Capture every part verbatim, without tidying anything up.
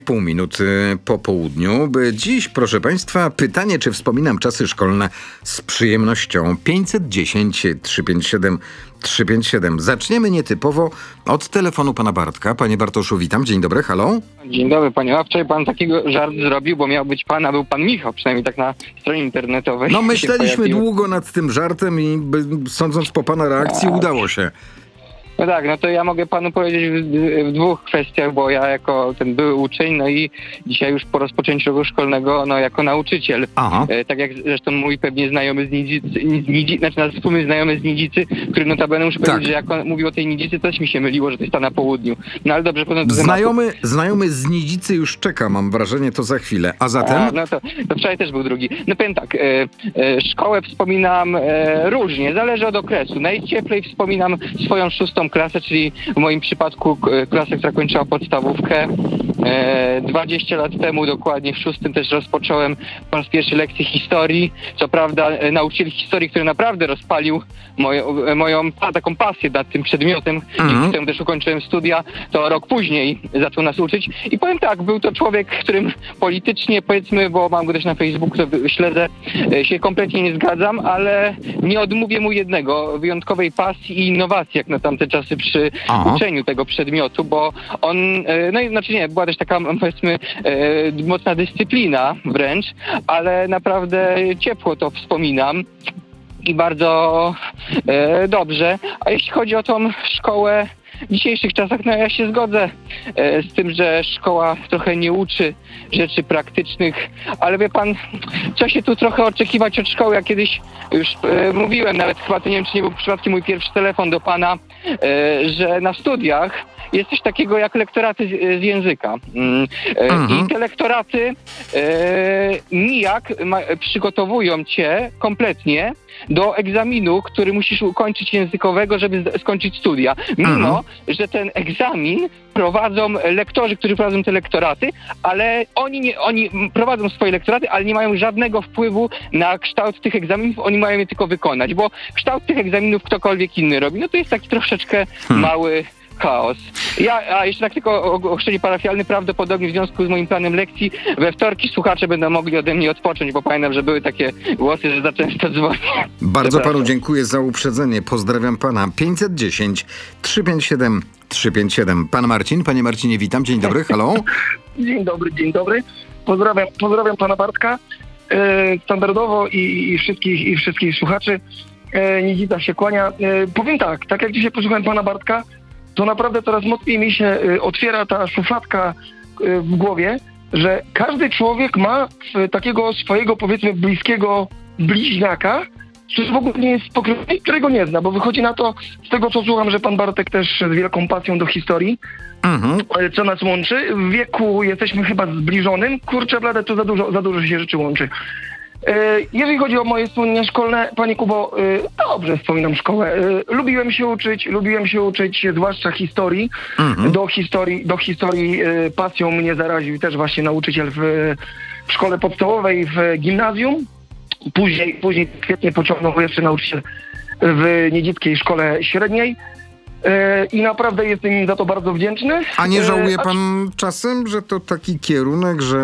Pół minuty po południu. By dziś, proszę Państwa, pytanie, czy wspominam czasy szkolne z przyjemnością. pięćset dziesięć trzysta pięćdziesiąt siedem trzysta pięćdziesiąt siedem. Zaczniemy nietypowo od telefonu pana Bartka. Panie Bartoszu, witam. Dzień dobry, halo. Dzień dobry, panie. A wczoraj pan takiego żart zrobił, bo miał być pan, a był pan Michał, przynajmniej tak na stronie internetowej. No myśleliśmy pojawił. długo nad tym żartem i by, sądząc po pana reakcji, A. udało się. No tak, no to ja mogę panu powiedzieć w, w dwóch kwestiach, bo ja jako ten były uczeń, no i dzisiaj już po rozpoczęciu roku szkolnego, no jako nauczyciel. Aha. E, tak jak zresztą mój pewnie znajomy z Nidzicy, z Nidzicy znaczy nasz wspólny znajomy z Nidzicy, który notabene muszę Tak. powiedzieć, że jak on mówił o tej Nidzicy, to też mi się myliło, że to jest ta na południu. No ale dobrze, potem do tematu. Znajomy, znajomy z Nidzicy już czeka, mam wrażenie, to za chwilę. A zatem? A, no to, to wczoraj też był drugi. No powiem tak, e, e, szkołę wspominam e, różnie, zależy od okresu. Najcieplej wspominam swoją szóstą klasę, czyli w moim przypadku k- klasę, która kończyła podstawówkę. E, dwadzieścia lat temu, dokładnie w szóstym też rozpocząłem po raz pierwszy lekcję historii. Co prawda e, nauczyciel historii, który naprawdę rozpalił moją, e, moją pa, taką pasję nad tym przedmiotem, Mhm. dzięki temu też ukończyłem studia, to rok później zaczął nas uczyć. I powiem tak, był to człowiek, którym politycznie, powiedzmy, bo mam go też na Facebooku, to śledzę, e, się kompletnie nie zgadzam, ale nie odmówię mu jednego, wyjątkowej pasji i innowacji, jak na tamte czasy przy Aha. uczeniu tego przedmiotu, bo on, e, no i znaczy nie, była też taka, powiedzmy, e, mocna dyscyplina wręcz, ale naprawdę ciepło to wspominam i bardzo e, dobrze. A jeśli chodzi o tą szkołę w dzisiejszych czasach, no ja się zgodzę e, z tym, że szkoła trochę nie uczy rzeczy praktycznych, ale wie pan, co się tu trochę oczekiwać od szkoły? Ja kiedyś już e, mówiłem, nawet chyba to nie wiem, czy nie był przypadkiem mój pierwszy telefon do pana, e, że na studiach jest coś takiego jak lektoraty z, z języka. Mm, e, Mhm. I te lektoraty e, nijak ma, przygotowują cię kompletnie do egzaminu, który musisz ukończyć językowego, żeby z- skończyć studia. Mimo, Mhm. że ten egzamin prowadzą lektorzy, którzy prowadzą te lektoraty, ale oni, nie, oni prowadzą swoje lektoraty, ale nie mają żadnego wpływu na kształt tych egzaminów, oni mają je tylko wykonać, bo kształt tych egzaminów ktokolwiek inny robi. No to jest taki troszeczkę Hmm. mały chaos. Ja, a jeszcze tak tylko ogłoszenie parafialne, prawdopodobnie w związku z moim planem lekcji we wtorki słuchacze będą mogli ode mnie odpocząć, bo pamiętam, że były takie głosy, że za często dzwonię. Bardzo panu Przepraszam. dziękuję za uprzedzenie. Pozdrawiam pana. pięćset dziesięć trzysta pięćdziesiąt siedem trzysta pięćdziesiąt siedem. Pan Marcin. Panie Marcinie, witam. Dzień dobry, halo. Dzień dobry, dzień dobry. Pozdrawiam, pozdrawiam pana Bartka. E, standardowo i, i, wszystkich, i wszystkich słuchaczy. E, Nidzica się kłania. E, powiem tak, tak jak dzisiaj posłuchałem pana Bartka, to naprawdę coraz mocniej mi się e, otwiera ta szufladka e, w głowie, że każdy człowiek ma e, takiego swojego, powiedzmy, bliskiego bliźniaka, który w ogóle nie jest pokrewny i którego nie zna, bo wychodzi na to, z tego co słucham, że pan Bartek też z wielką pasją do historii, Mhm. co nas łączy. W wieku jesteśmy chyba zbliżonym. Kurczę blade, to za dużo, za dużo się rzeczy łączy. E, Jeżeli chodzi o moje wspomnienia szkolne, panie Kubo, e, dobrze wspominam szkołę. E, Lubiłem się uczyć, lubiłem się uczyć, zwłaszcza historii. Mhm. Do historii, do historii e, pasją mnie zaraził też właśnie nauczyciel w, w szkole podstawowej, w gimnazjum. Później, później świetnie pociągnął jeszcze nauczyciel w niedzickiej szkole średniej. E, I naprawdę jestem im za to bardzo wdzięczny. A nie E, żałuje a- pan czasem, że to taki kierunek, że,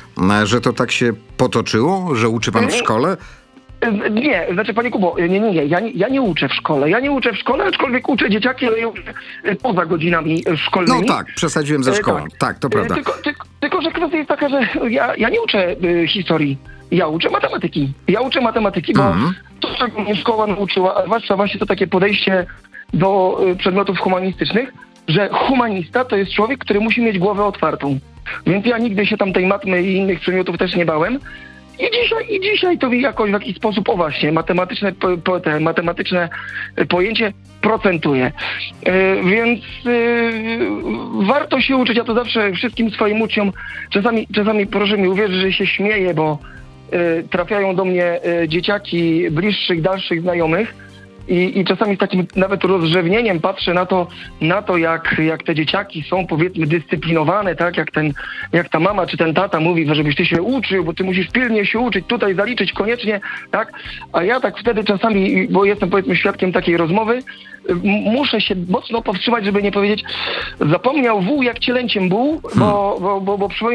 że to tak się potoczyło, że uczy pan w szkole? E, Nie, znaczy panie Kubo, nie, nie, nie, ja nie, ja nie uczę w szkole. Ja nie uczę w szkole, aczkolwiek uczę dzieciaki, ale ja uczę e, poza godzinami e, No szkolnymi. tak, przesadziłem ze E, szkołą. tak. Tak, to E, prawda. Tylko, tylko, tylko, że kwestia jest taka, że ja, ja nie uczę e, historii. Ja uczę matematyki. Ja uczę matematyki, bo Mhm. to, czego mnie szkoła nauczyła, a zwłaszcza właśnie to takie podejście do e, przedmiotów humanistycznych, że humanista to jest człowiek, który musi mieć głowę otwartą. Więc ja nigdy się tam tej matmy i innych przedmiotów też nie bałem. I dzisiaj, i dzisiaj to mi jakoś w jakiś sposób, o właśnie, matematyczne, po, po, te matematyczne pojęcie procentuje. E, więc e, warto się uczyć, ja to zawsze wszystkim swoim uczniom, czasami, czasami proszę mi uwierzyć, że się śmieję, bo e, trafiają do mnie e, dzieciaki bliższych, dalszych znajomych I, I czasami z takim nawet rozrzewnieniem patrzę na to, na to jak, jak te dzieciaki są, powiedzmy, dyscyplinowane, tak? Jak, ten, jak ta mama czy ten tata mówi, żebyś ty się uczył, bo ty musisz pilnie się uczyć, tutaj zaliczyć koniecznie, tak? A ja tak wtedy czasami, bo jestem, powiedzmy, świadkiem takiej rozmowy, m- muszę się mocno powstrzymać, żeby nie powiedzieć, zapomniał wół jak cielęciem był, bo, bo, bo, bo przypomina